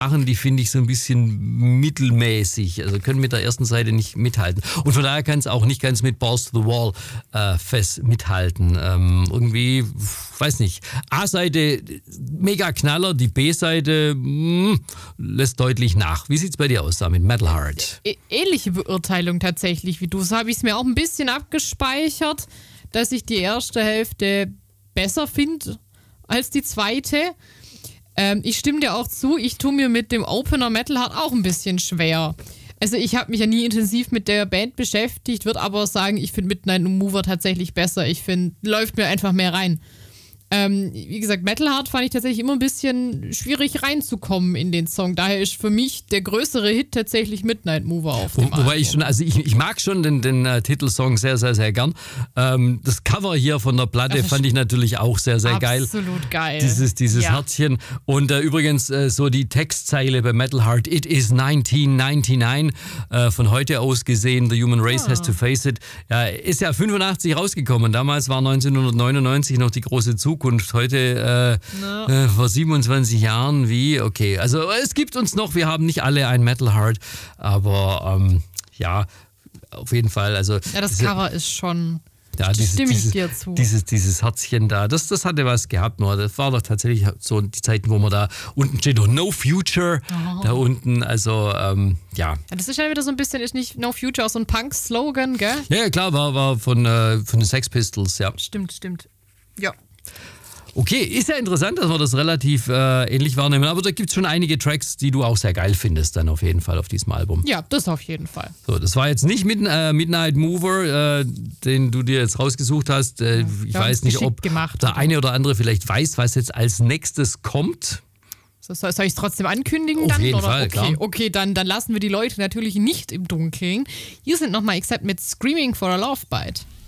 Sachen, die finde ich so ein bisschen mittelmäßig. Also können mit der ersten Seite nicht mithalten. Und von daher kann es auch nicht ganz mit Balls to the Wall fest mithalten. Irgendwie, weiß nicht. A-Seite mega Knaller, die B-Seite lässt deutlich nach. Wie sieht's bei dir aus da mit Metal Heart? Ähnliche Beurteilung tatsächlich wie du. So habe ich es mir auch ein bisschen abgespeichert, dass ich die erste Hälfte besser finde als die zweite. Ich stimme dir auch zu, ich tue mir mit dem Opener Metal Heart auch ein bisschen schwer. Also ich habe mich ja nie intensiv mit der Band beschäftigt, würde aber sagen, ich finde Midnight Mover tatsächlich besser. Ich finde, läuft mir einfach mehr rein. Wie gesagt, Metal Heart fand ich tatsächlich immer ein bisschen schwierig reinzukommen in den Song. Daher ist für mich der größere Hit tatsächlich Midnight Mover auf dem Wobei Album. ich mag schon den Titelsong sehr, sehr, sehr gern. Das Cover hier von der Platte fand ich natürlich auch sehr, sehr geil. Absolut geil. Dieses Herzchen. Und übrigens so die Textzeile bei Metal Heart, It is 1999, von heute aus gesehen, The Human Race has to face it. Ja, ist ja 85 rausgekommen. Damals war 1999 noch die große Zukunft. Heute vor 27 Jahren okay. Also es gibt uns noch, wir haben nicht alle ein Metal Heart, aber ja, auf jeden Fall. Also Ja, das Cover ist schon... ja, stimme ich dir zu. Dieses Herzchen da, das hatte was gehabt. Nur. Das war doch tatsächlich so die Zeiten, wo man da unten steht, No Future, da unten, also ja. Ja, das ist ja wieder so ein bisschen, ist nicht No Future, auch so ein Punk-Slogan, gell? Ja, klar, war von den Sex Pistols, ja. Stimmt. Ja. Okay, ist ja interessant, dass wir das relativ ähnlich wahrnehmen, aber da gibt es schon einige Tracks, die du auch sehr geil findest, dann auf jeden Fall auf diesem Album. Ja, das auf jeden Fall. So, das war jetzt nicht Midnight Mover, den du dir jetzt rausgesucht hast. Ich weiß nicht, ob der eine oder andere vielleicht weiß, was jetzt als nächstes kommt. Soll ich es trotzdem ankündigen? Auf dann, jeden oder? Fall, klar. Okay, dann lassen wir die Leute natürlich nicht im Dunkeln. Hier sind nochmal Accept mit Screaming for a Love Bite.